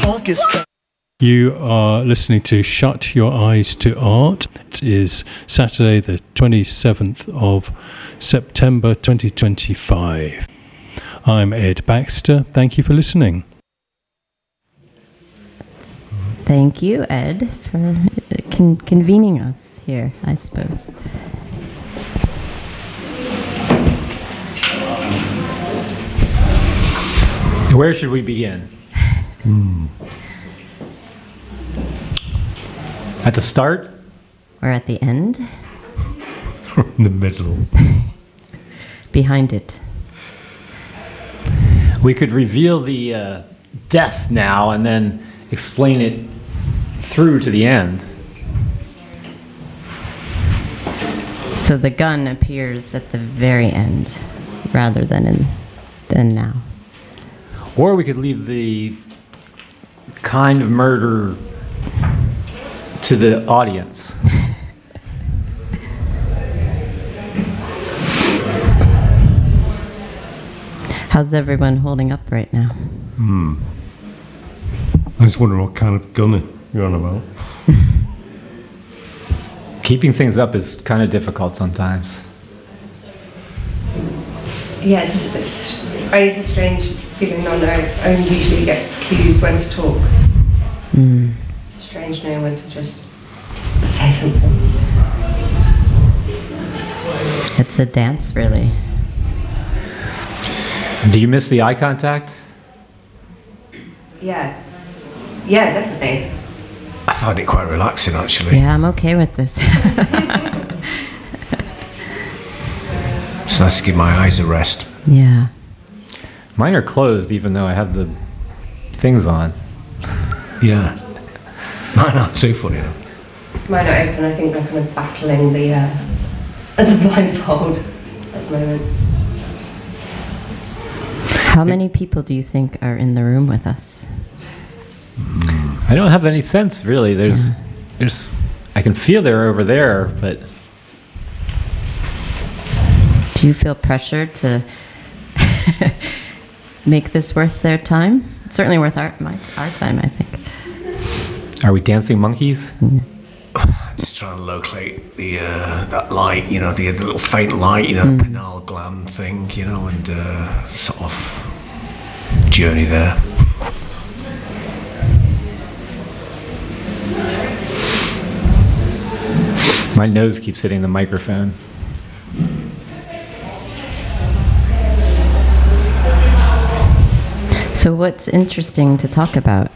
orchestra. You are listening to Shut Your Eyes to Art. It is Saturday the 27th of September 2025. I'm Ed Baxter. Thank you for listening. Thank you, Ed, for convening us here, I suppose. Where should we begin? At the start? Or at the end? In the middle. Behind it. We could reveal the death now and then explain it through to the end. So the gun appears at the very end rather than now. Or we could leave the kind of murder to the audience. How's everyone holding up right now? I just wonder what kind of gun you're on about. Keeping things up is kind of difficult sometimes. Yeah, it's a strange feeling on I only usually get cues when to talk. Strange knowing when to just say something. It's a dance, really. Do you miss the eye contact? Yeah, definitely. I find it quite relaxing, actually. Yeah, I'm okay with this. It's nice to give my eyes a rest. Yeah. Mine are closed even though I have the things on. Yeah. Mine aren't too funny, though. Mine are open. I think they're kind of battling the blindfold at the moment. How many people do you think are in the room with us? I don't have any sense really. There's I can feel they're over there, but Do you feel pressure to make this worth their time? It's certainly worth our time, I think. are we dancing monkeys? Just trying to locate the that light, the little faint light, the pineal gland thing, and sort of journey there. My nose keeps hitting the microphone. So what's interesting to talk about?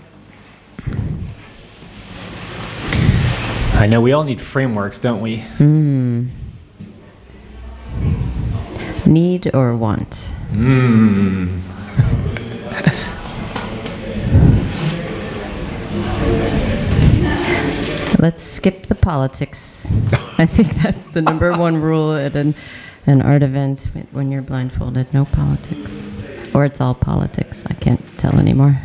I know we all need frameworks, don't we? Need or want? Let's skip the politics. I think that's the number one rule at an art event when you're blindfolded. No politics. Or it's all politics. I can't tell anymore.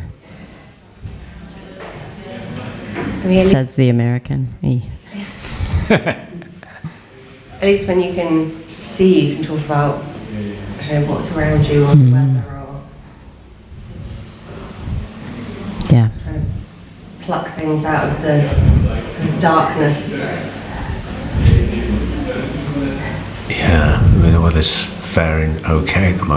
Says the American. Me. At least when you can see, you can talk about what's around you or the weather or Yeah. kind of pluck things out of the darkness. Yeah, the weather's faring okay at the moment.